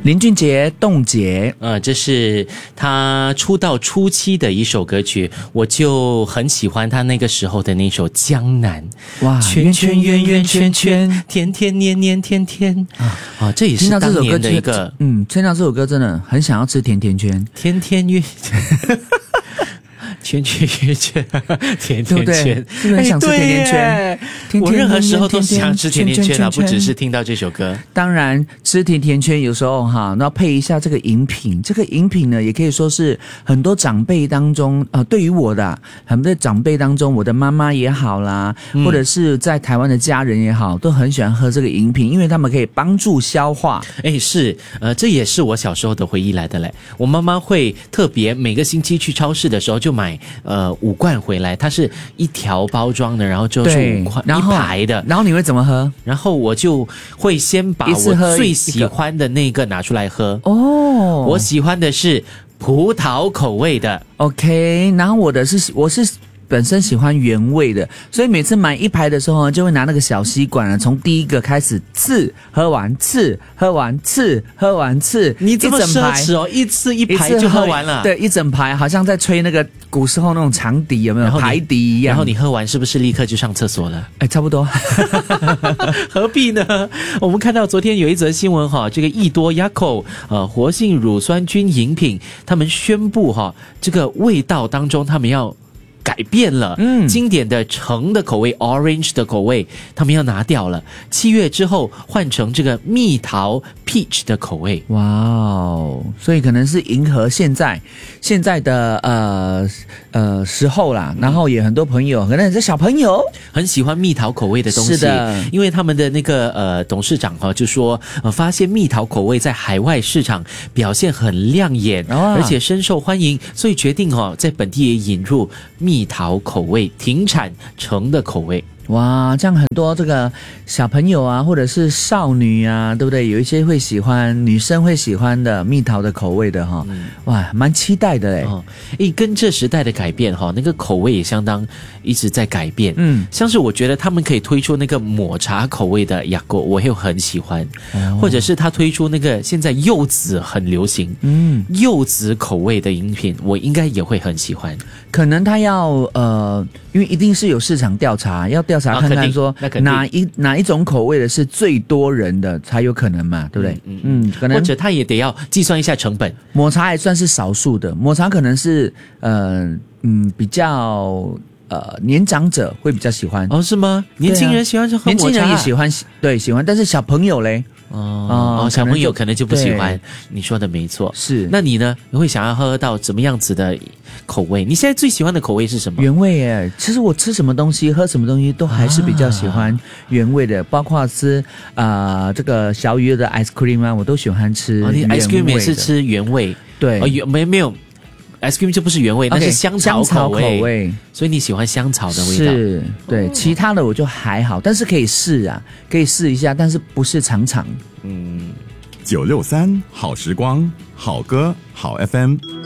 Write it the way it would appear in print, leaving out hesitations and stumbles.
林俊杰冻结， 这是他出道初期的一首歌曲，我就很喜欢他那个时候的那首《江南》。 哇， 圈圈圆圆圈圈，甜甜黏黏甜甜这也是当年的一个听到这首歌真的很想要吃甜甜圈， 甜甜圆圈圈圆圈，甜甜圈， 是不是很想吃甜甜圈？ 我任何时候都想吃甜甜圈啊，不只是听到这首歌。 当然，吃甜甜圈有时候那要配一下这个饮品。这个饮品呢，也可以说是很多长辈当中对于我的很多长辈当中，我的妈妈也好啦，或者是在台湾的家人也好，都很喜欢喝这个饮品，因为他们可以帮助消化。 是这也是我小时候的回忆来的嘞。我妈妈会特别每个星期去超市的时候就买5罐回来，它是一条包装的，然后就是5块一排的。 然后你会怎么喝？ 然后我就会先把我最喜欢的那个拿出来喝。我喜欢的是葡萄口味的。OK， 然后我是本身喜欢原味的，所以每次买一排的时候呢，就会拿那个小吸管从第一个开始次喝完次喝完次喝完次， 你这么奢侈哦，一次一排就喝完了。 对，一整排好像在吹那个古时候那种长笛，有没有排笛一样？ 然后你喝完是不是立刻就上厕所了？ 差不多。 何必呢？我们看到昨天有一则新闻这个益多雅口活性乳酸菌饮品，他们宣布这个味道当中他们要改变了，经典的橙的口味 orange 的口味他们要拿掉了，7月之后换成这个蜜桃 peach 的口味。 哇哦，所以可能是迎合现在的时候啦，然后也很多朋友可能是小朋友很喜欢蜜桃口味的东西。 是的， 因为他们的那个董事长就说发现蜜桃口味在海外市场表现很亮眼，而且深受欢迎，所以决定在本地也引入蜜桃口味，停产橙的口味。 哇，这样很多这个小朋友啊，或者是少女啊，对不对？有一些会喜欢，女生会喜欢的蜜桃的口味的哇，蛮期待的跟这时代的改变那个口味也相当一直在改变。像是我觉得他们可以推出那个抹茶口味的雅果，我会很喜欢，或者是他推出那个现在柚子很流行，柚子口味的饮品，我应该也会很喜欢。 可能他要因为一定是有市场调查，要调查看看说哪一种口味的是最多人的才有可能嘛，对不对？可能或者他也得要计算一下成本。 抹茶还算是少数的，抹茶可能是比较年长者会比较喜欢。 是吗？年轻人喜欢喝抹茶， 年轻人也喜欢，对，喜欢，但是小朋友嘞。 小朋友可能就不喜欢。你说的没错， 是。 那你呢？你会想要喝到怎么样子的口味？你现在最喜欢的口味是什么？ 原味耶。其实我吃什么东西、喝什么东西都还是比较喜欢原味的，包括吃这个小鱼的 ice cream 我都喜欢吃原味的。 你 ice cream 也是吃原味？ 对， 没有。ice cream 就不是原味，那是香草口味，所以你喜欢香草的味道。 是，对，其他的我就还好，但是可以试可以试一下，但是不是常常。 963好时光，好歌好 FM。